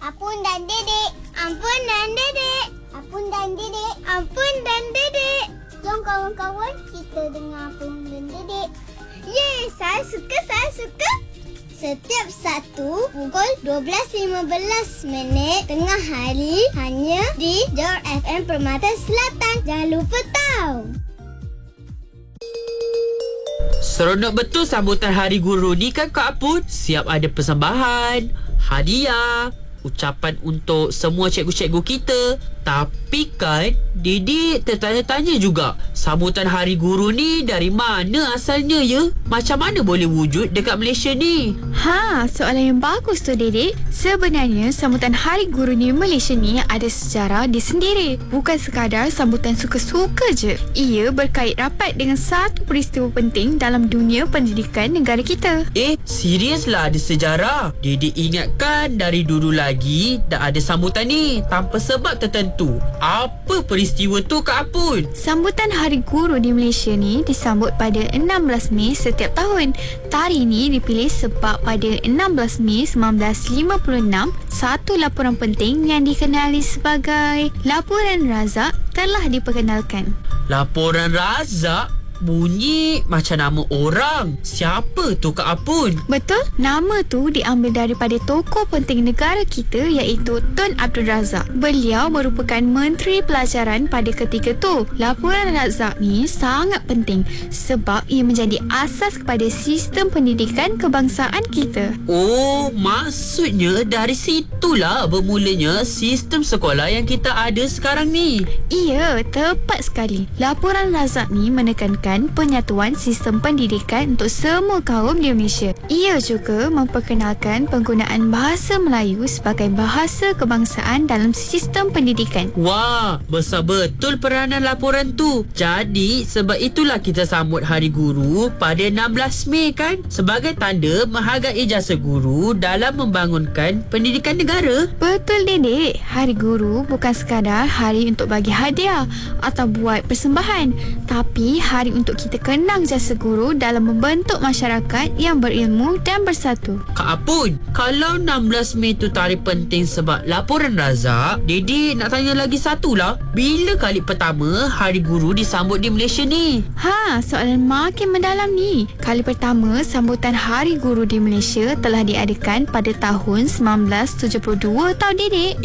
Apun dan Dedek. Ampun dan Dedek. Apun dan Dedek. Ampun dan Dedek. Jom kawan-kawan kita dengar Apun dan Dedek. Yeay, saya suka. Setiap Sabtu pukul 12.15 tengah hari hanya di Jor FM Permata Selatan. Jangan lupa tahu. Seronok betul sambutan Hari Guru ni kan Kak Apun. Siap ada persembahan, hadiah, ucapan untuk semua cikgu-cikgu kita. Tapi kan Didik tertanya-tanya juga, sambutan Hari Guru ni dari mana asalnya ya? Macam mana boleh wujud dekat Malaysia ni? Soalan yang bagus tu Dedek. Sebenarnya sambutan Hari Guru ni Malaysia ni ada sejarah dia sendiri. Bukan sekadar sambutan suka-suka je. Ia berkait rapat dengan satu peristiwa penting dalam dunia pendidikan negara kita. Seriuslah ada sejarah? Didik ingatkan dari dulu lagi dah ada sambutan ni tanpa sebab tertentu. Apa peristiwa tu Kak Apun? Sambutan Hari Guru di Malaysia ni disambut pada 16 Mei setiap tahun. Tarikh ni dipilih sebab pada 16 Mei 1956, satu laporan penting yang dikenali sebagai Laporan Razak telah diperkenalkan. Laporan Razak? Bunyi macam nama orang. Siapa tu Kak Apun? Betul, nama tu diambil daripada tokoh penting negara kita iaitu Tun Abdul Razak. Beliau merupakan Menteri Pelajaran pada ketika tu. Laporan Razak ni sangat penting sebab ia menjadi asas kepada sistem pendidikan kebangsaan kita. Oh, maksudnya dari situlah bermulanya sistem sekolah yang kita ada sekarang ni. Iya, tepat sekali. Laporan Razak ni menekankan penyatuan sistem pendidikan untuk semua kaum di Malaysia. Ia juga memperkenalkan penggunaan bahasa Melayu sebagai bahasa kebangsaan dalam sistem pendidikan. Wah, besar betul peranan laporan tu. Jadi, sebab itulah kita sambut Hari Guru pada 16 Mei kan? Sebagai tanda menghargai jasa guru dalam membangunkan pendidikan negara. Betul Dedek. Hari Guru bukan sekadar hari untuk bagi hadiah atau buat persembahan, tapi hari untuk kita kenang jasa guru dalam membentuk masyarakat yang berilmu dan bersatu. Kak Apun, kalau 16 Mei tu tarikh penting sebab Laporan Razak, Didik nak tanya lagi satu lah. Bila kali pertama Hari Guru disambut di Malaysia ni? Soalan makin mendalam ni. Kali pertama sambutan Hari Guru di Malaysia telah diadakan pada tahun 1972 tau Dedek.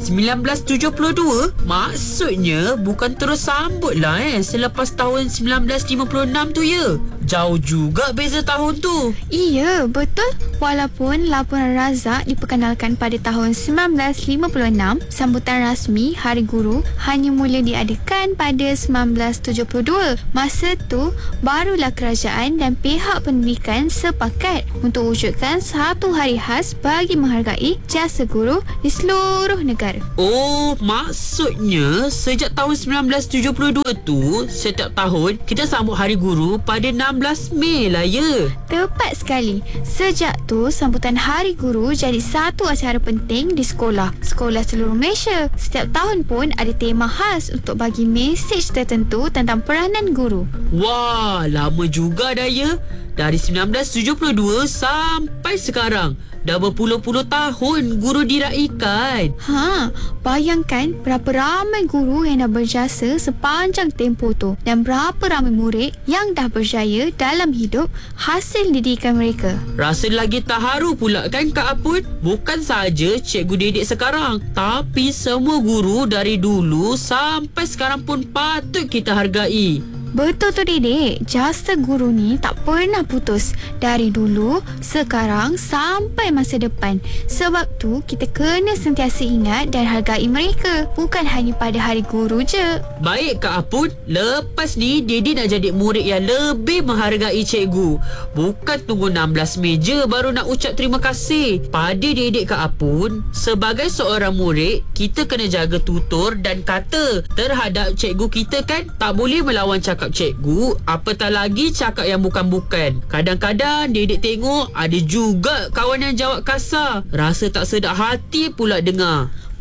1972? Maksudnya bukan terus sambut lah selepas tahun 1956 tu ya? Jauh juga beza tahun tu. Iya, betul. Walaupun Laporan Razak diperkenalkan pada tahun 1956, sambutan rasmi Hari Guru hanya mula diadakan pada 1972. Masa tu, barulah kerajaan dan pihak pendidikan sepakat untuk wujudkan satu hari khas bagi menghargai jasa guru di seluruh negara. Oh, maksudnya sejak tahun 1972 tu, setiap tahun kita sambut Hari Guru pada 16 Mei lah ya? Tepat sekali. Sejak tu, sambutan Hari Guru jadi satu acara penting di sekolah seluruh Malaysia. Setiap tahun pun ada tema khas untuk bagi mesej tertentu tentang peranan guru. Wah, lama juga dah ya. Dari 1972 sampai sekarang. Dah berpuluh-puluh tahun guru diraikan. Bayangkan berapa ramai guru yang dah berjasa sepanjang tempoh tu dan berapa ramai murid yang dah berjaya dalam hidup hasil didikan mereka. Rasa lagi terharu pula kan Kak Apun? Bukan saja cikgu didik sekarang, tapi semua guru dari dulu sampai sekarang pun patut kita hargai. Betul tu Dedek. Jasa guru ni tak pernah putus dari dulu, sekarang sampai masa depan. Sebab tu kita kena sentiasa ingat dan hargai mereka, bukan hanya pada Hari Guru je. Baik Kak Apun, lepas ni Didi nak jadi murid yang lebih menghargai cikgu. Bukan tunggu 16 Mei je baru nak ucap terima kasih. Pada Didik Kak Apun, sebagai seorang murid, kita kena jaga tutur dan kata terhadap cikgu kita kan. Tak boleh melawan cakap cikgu, apatah lagi cakap yang bukan-bukan. Kadang-kadang Didik tengok ada juga kawan yang jawab kasar. Rasa tak sedap hati pula dengar.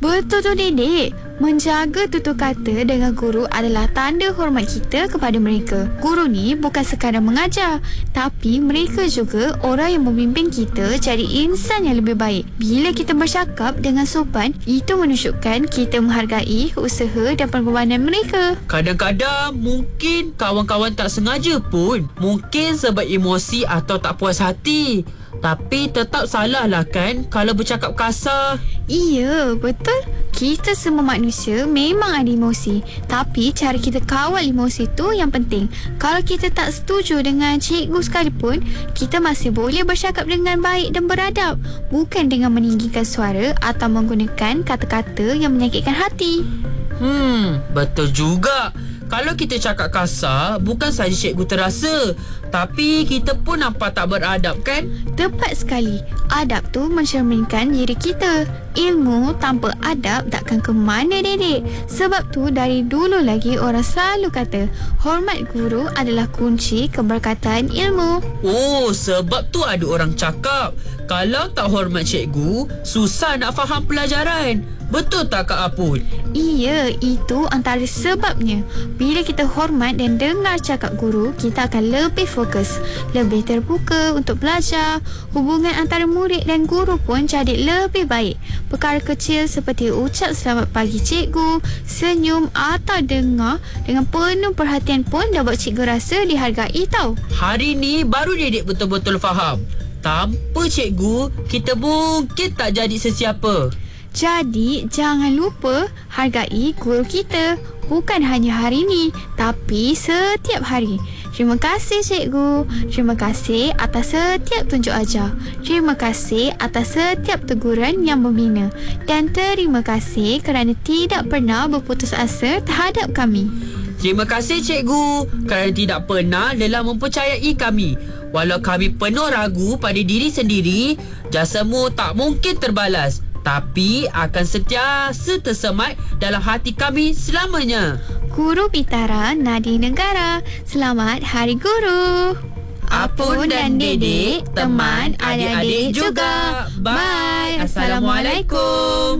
Betul tu Dedek. Menjaga tutur kata dengan guru adalah tanda hormat kita kepada mereka. Guru ni bukan sekadar mengajar, tapi mereka juga orang yang memimpin kita jadi insan yang lebih baik. Bila kita bercakap dengan sopan, itu menunjukkan kita menghargai usaha dan pengorbanan mereka. Kadang-kadang mungkin kawan-kawan tak sengaja pun. Mungkin sebab emosi atau tak puas hati. Tapi tetap salah lah kan kalau bercakap kasar. Iya, betul. Kita semua manusia memang ada emosi. Tapi cara kita kawal emosi tu yang penting. Kalau kita tak setuju dengan cikgu sekalipun, kita masih boleh bercakap dengan baik dan beradab. Bukan dengan meninggikan suara atau menggunakan kata-kata yang menyakitkan hati. Betul juga. Kalau kita cakap kasar, bukan saja cikgu terasa, tapi kita pun nampak tak beradab kan? Tepat sekali. Adab tu mencerminkan diri kita. Ilmu tanpa adab takkan ke mana Dedek. Sebab tu dari dulu lagi orang selalu kata hormat guru adalah kunci keberkatan ilmu. Oh, sebab tu ada orang cakap kalau tak hormat cikgu, susah nak faham pelajaran. Betul tak Kak Apun? Iya, itu antara sebabnya. Bila kita hormat dan dengar cakap guru, kita akan lebih fokus, lebih terbuka untuk belajar. Hubungan antara murid dan guru pun jadi lebih baik. Perkara kecil seperti ucap selamat pagi cikgu, senyum atau dengar dengan penuh perhatian pun dah buat cikgu rasa dihargai tau. Hari ni baru Dedek betul-betul faham. Tanpa cikgu, kita mungkin tak jadi sesiapa. Jadi, jangan lupa hargai guru kita. Bukan hanya hari ni, tapi setiap hari. Terima kasih cikgu. Terima kasih atas setiap tunjuk ajar. Terima kasih atas setiap teguran yang membina. Dan terima kasih kerana tidak pernah berputus asa terhadap kami. Terima kasih cikgu kerana tidak pernah lelah mempercayai kami. Walau kami penuh ragu pada diri sendiri, jasamu tak mungkin terbalas. Tapi akan sentiasa tersemat dalam hati kami selamanya. Guru Bintara Nadi Negara. Selamat Hari Guru. Apun dan Dedek, teman adik-adik juga. Bye. Assalamualaikum.